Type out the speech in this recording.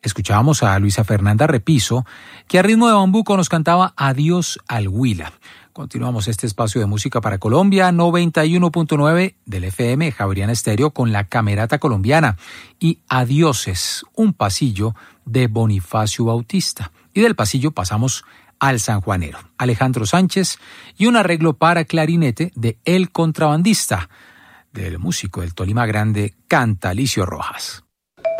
Escuchábamos a Luisa Fernanda Repiso, que a ritmo de bambuco nos cantaba Adiós al Huila. Continuamos este espacio de música para Colombia, 91.9 del FM Javeriana Estéreo con la Camerata Colombiana y Adioses, un pasillo de Bonifacio Bautista. Y del pasillo pasamos al sanjuanero, Alejandro Sánchez, y un arreglo para clarinete de El Contrabandista, del músico del Tolima Grande, Cantalicio Rojas.